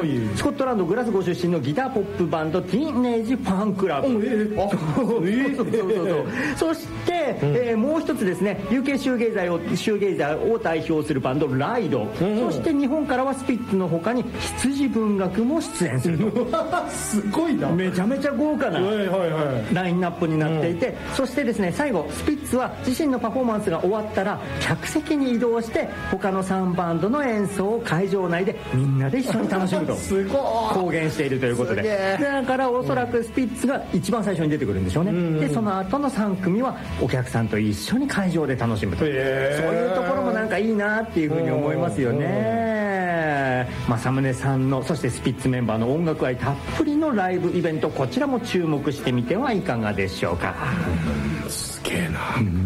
スコットランドグラスゴー出身のギターポップバンドティーンエイジファンクラブ。そして、もう一つですね、UK シューゲイザーを代表するバンドライド、そして日本からはスピッツの他に羊文学も出演するすごいな、 めちゃめちゃ豪華なラインナップになっていて、そしてですね、最後スピッツは自身のパフォーマンスが終わったら客席に移動して他の3バンドの演奏を会場内でみんなで一緒に楽しむと公言しているということで、だからおそらくスピッツが一番最初に出てくるんでしょうね。でその後の3組はお客さんと一緒に会場で楽しむと、そういうところもなんかいいなっていうふうに思いますよね。政宗さんのそしてスピッツメンバーの音楽愛たっぷりのライブイベント、こちらも注目してみてはいかがでしょうか。 すげえな。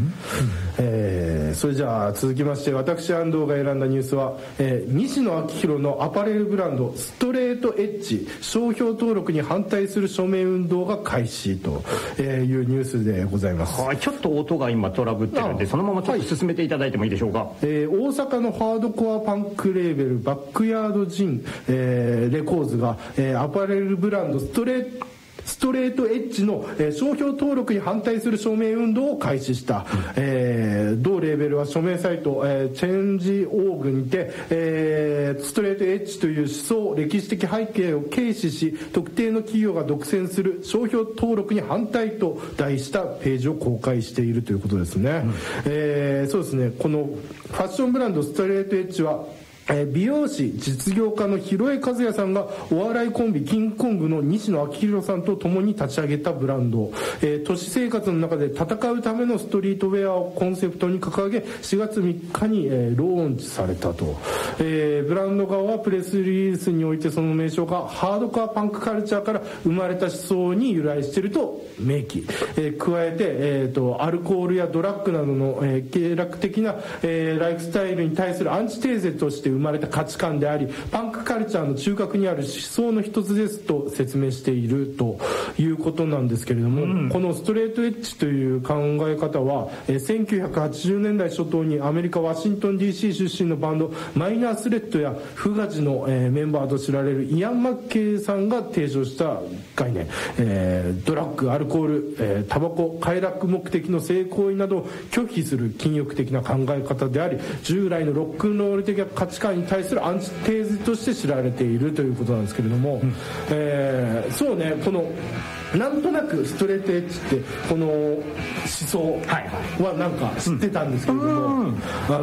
それじゃあ続きまして、私安藤が選んだニュースは、西野昭弘のアパレルブランドストレートエッジ商標登録に反対する署名運動が開始というニュースでございます。 はい、ちょっと音が今トラブってるんで、そのままちょっと進めていただいてもいいでしょうか。 大阪のハードコアパンクレーベルバックヤードジン、レコーズが、アパレルブランドストレートエッジの商標登録に反対する署名運動を開始した。同レーベルは署名サイト、チェンジオーグにて、ストレートエッジという思想歴史的背景を軽視し特定の企業が独占する商標登録に反対と題したページを公開しているということですね。そうですね、このファッションブランドストレートエッジは美容師実業家の広江和也さんがお笑いコンビキングコングの西野昭弘さんと共に立ち上げたブランド、都市生活の中で戦うためのストリートウェアをコンセプトに掲げ4月3日に、ローンチされたと。ブランド側はプレスリリースにおいてその名称がハードコアパンクカルチャーから生まれた思想に由来していると明記、加えて、アルコールやドラッグなどの、経絡的な、ライフスタイルに対するアンチテーゼとして生まれた価値観でありパンクカルチャーの中核にある思想の一つですと説明しているということなんですけれども、このストレートエッジという考え方は、1980年代初頭にアメリカワシントン DC 出身のバンドマイナースレッドやフガジの、メンバーと知られるイアン・マッケイさんが提唱した概念、ドラッグ、アルコール、タバコ、快楽目的の性行為などを拒否する禁欲的な考え方であり従来のロックンロール的な価値観に対するアンチテーゼとして知られているということなんですけれども、そうね、このなんとなくストレートエッジってこの思想はなんか知ってたんですけれども、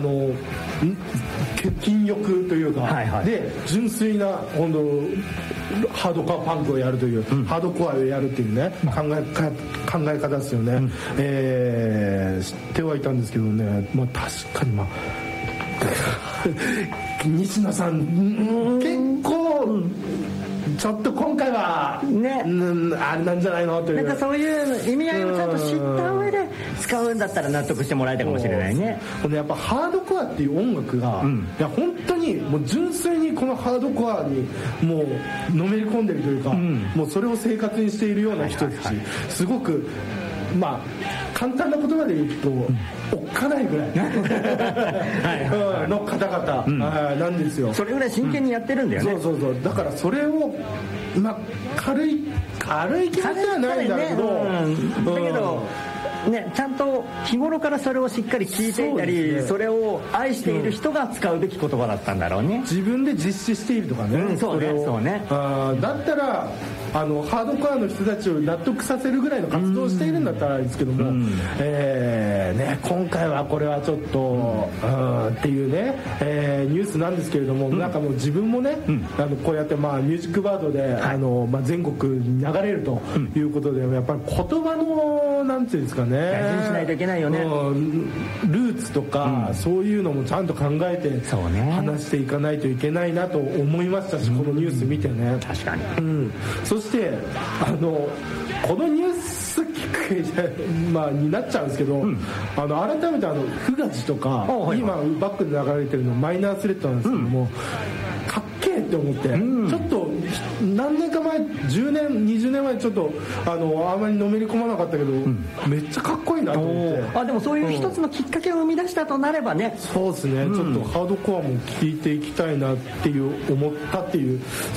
禁欲というか、で純粋な本当ハードコアパンクをやるという、ハードコアをやるっていうね、考え方ですよね。知ってはいたんですけどね、確かに西野さん、結構ちょっと今回はね、あれなんじゃないのという、 なんかそういう意味合いをちゃんと知った上で使うんだったら納得してもらえたかもしれないね。 このやっぱハードコアっていう音楽が、いや本当にもう純粋にこのハードコアにもうのめり込んでるというか、もうそれを生活にしているような人たち、すごく簡単な言葉で言うと、おっかないぐらいの方々なんですよ。 それぐらい真剣にやってるんだよね。 そうだからそれを軽い気持ちはないんだけど、 だけどね、ちゃんと日頃からそれをしっかり聞いていたり、それを愛している人が使うべき言葉だったんだろうね。 自分で実施しているとかね、 そうね。 だったらハードコアの人たちを納得させるぐらいの活動をしているんだったらいいですけども、今回はこれはちょっと、っていうね、ニュースなんですけれども、なんかもう自分もね、こうやってミュージックバードで、全国に流れるということで、やっぱり言葉のなんていうんですかね、 大事にしないといけないよね。 ルーツとか、そういうのもちゃんと考えて話していかないといけないなと思いましたし、このニュース見てね。 確かに。 そしてこのニュースきっかけになっちゃうんですけど、改めてフガジとか、今バックで流れてるのマイナースレッドなんですけども、かっけえって思って、ちょっと何年か前、10年20年前ちょっとあまりのめり込まなかったけど、めっちゃかっこいいなと思って。 でもそういう一つのきっかけを生み出したとなればね、 そうですね、ちょっとハードコアも聞いていきたいなっていう思ったっていう